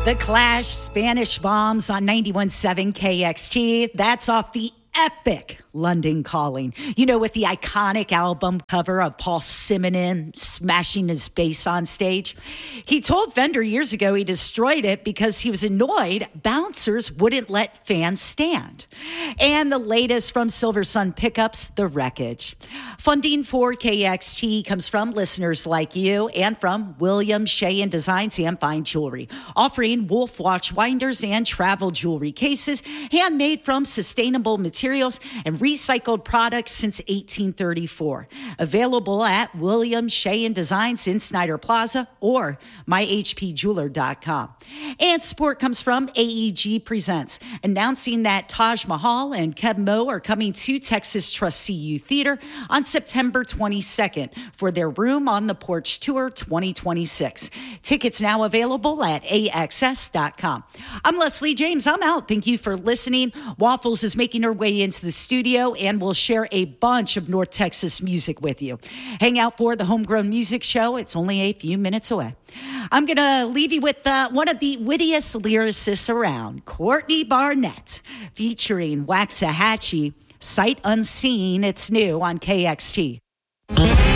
The Clash, Spanish Bombs on 91.7 KXT. That's off the epic London Calling. You know, with the iconic album cover of Paul Simonon smashing his bass on stage. He told Fender years ago he destroyed it because he was annoyed bouncers wouldn't let fans stand. And the latest from Silver Sun Pickups, The Wreckage. Funding for KXT comes from listeners like you and from William Shea Designs and Fine Jewelry, offering Wolf watch winders and travel jewelry cases, handmade from sustainable materials and recycled products since 1834. Available at William Shea Designs in Snyder Plaza or myhpjeweler.com. And support comes from AEG Presents, announcing that Taj Mahal and Keb Mo are coming to Texas Trust CU Theater on September 22nd for their Room on the Porch Tour 2026. Tickets now available at AXS.com. I'm Leslie James. I'm out. Thank you for listening. Waffles is making her way into the studio and we'll share a bunch of North Texas music with you. Hang out for the Homegrown Music Show. It's only a few minutes away. I'm going to leave you with one of the wittiest lyricists around, Courtney Barnett, featuring Waxahachie, Sight Unseen. It's new on KXT.